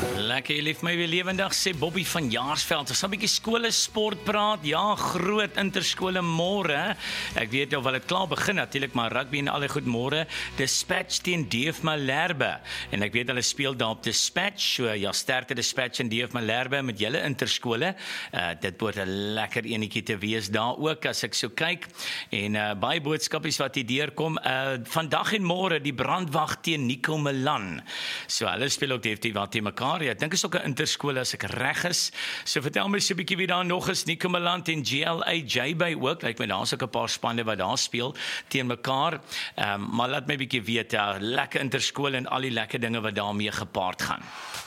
Lekker, jy lief my weer lewendig, sê Bobby van Jaarsveld. Ons gaan 'n bietjie skole sport praat. Ja, groot interskole môre. Ek weet nou wel dit klaar begin natuurlik, maar rugby en alle goed môre. Dispatch teen DF Malherbe. En ek weet hulle speel daar op Dispatch. So ja, sterkte Dispatch en DF Malherbe met julle interskole. Dit word 'n lekker enetjie te wees daar ook as ek so kyk. En baie boodskapies wat hier deurkom. Vandag en môre die brandwag teen Nico Milan. So hulle speel ook definitief wat teen mekaar. Ek dink is ook 'n interskool as ek reg is. So vertel my so 'n bietjie wie daar nog is. Nico Milan en GLA by ook. Lyk my daar's ook 'n paar spanne wat daar speel teen mekaar. Maar laat my 'n bietjie weet, lekker interskool en al die lekker dinge wat daarmee gepaard gaan.